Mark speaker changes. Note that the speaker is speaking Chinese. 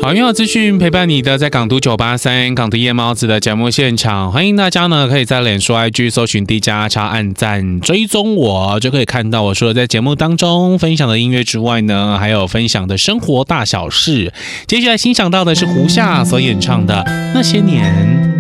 Speaker 1: 好，运好资讯陪伴你的，在港都983港都夜猫子的节目现场，欢迎大家呢可以在脸书 IG 搜寻 DJ 阿超按赞追踪我，就可以看到我除了在节目当中分享的音乐之外呢，还有分享的生活大小事。接下来欣赏到的是胡夏所演唱的《那些年》。